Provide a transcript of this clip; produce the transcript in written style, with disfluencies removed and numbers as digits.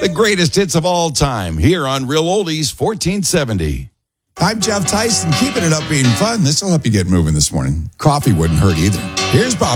The greatest hits of all time here on Real Oldies 1470. I'm Jeff Tyson, keeping it up, being fun. This will help you get moving this morning. Coffee wouldn't hurt either. Here's Bob.